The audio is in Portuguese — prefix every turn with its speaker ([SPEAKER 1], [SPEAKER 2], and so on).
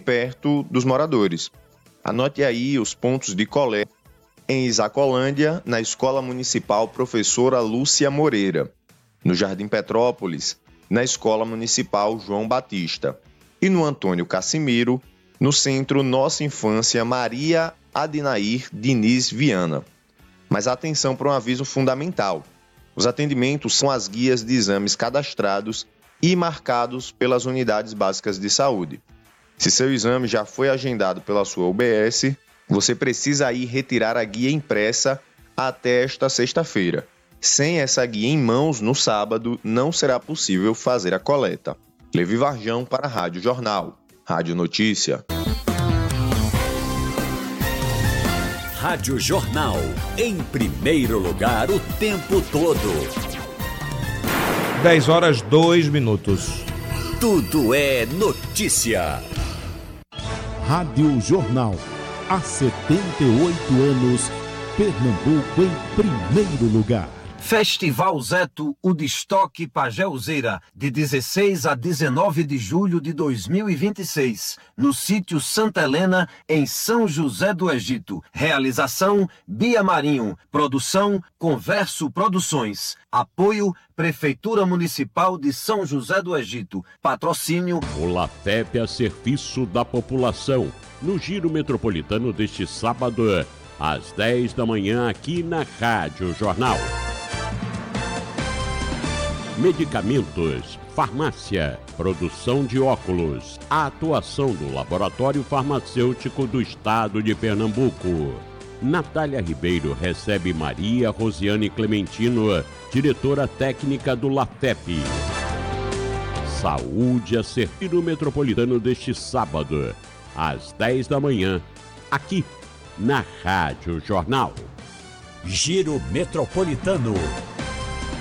[SPEAKER 1] perto dos moradores. Anote aí os pontos de coleta: em Isacolândia, na Escola Municipal Professora Lúcia Moreira; no Jardim Petrópolis, na Escola Municipal João Batista; e no Antônio Cassimiro, no Centro Nossa Infância Maria Adinair Diniz Viana. Mas atenção para um aviso fundamental: os atendimentos são as guias de exames cadastrados e marcados pelas unidades básicas de saúde. Se seu exame já foi agendado pela sua UBS, você precisa ir retirar a guia impressa até esta sexta-feira. Sem essa guia em mãos no sábado, não será possível fazer a coleta. Levi Varjão para a Rádio Jornal. Rádio Notícia.
[SPEAKER 2] Rádio Jornal, em primeiro lugar o tempo todo.
[SPEAKER 3] 10h02.
[SPEAKER 2] Tudo é notícia.
[SPEAKER 4] Rádio Jornal, há 78 anos, Pernambuco em primeiro lugar.
[SPEAKER 5] Festival Zeto, o Destoque Pajéuzeira, de 16 a 19 de julho de 2026, no sítio Santa Helena, em São José do Egito. Realização, Bia Marinho. Produção, Converso Produções. Apoio, Prefeitura Municipal de São José do Egito. Patrocínio,
[SPEAKER 6] o LAFEP a serviço da população, no Giro Metropolitano deste sábado, às 10 da manhã, aqui na Rádio Jornal. Medicamentos, farmácia, produção de óculos, a atuação do Laboratório Farmacêutico do Estado de Pernambuco. Natália Ribeiro recebe Maria Rosiane Clementino, diretora técnica do LAFEP. Saúde a serviço metropolitano deste sábado, às 10 da manhã, aqui na Rádio Jornal.
[SPEAKER 2] Giro Metropolitano.